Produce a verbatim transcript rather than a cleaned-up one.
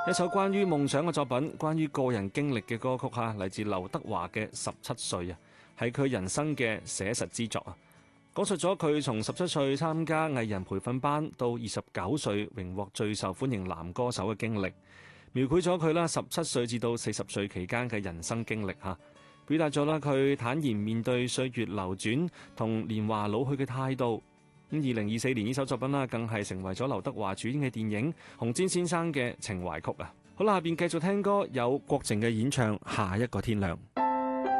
一首關於夢想嘅作品，關於個人經歷嘅歌曲嚇，嚟自劉德華嘅《十七歲》啊，係佢人生嘅寫實之作啊，講述咗佢從十七歲參加藝人培訓班到二十九歲榮獲最受歡迎男歌手嘅經歷，描繪咗佢啦十七歲至到四十歲期間嘅人生經歷嚇，表達咗啦佢坦然面對歲月流轉同年華老去嘅態度。咁二零二四年呢首作品啦，更係成為咗劉德華主演嘅電影《紅毯先生》嘅情懷曲啊！好啦，下邊繼續聽歌，有郭靜嘅演唱《下一個天亮》。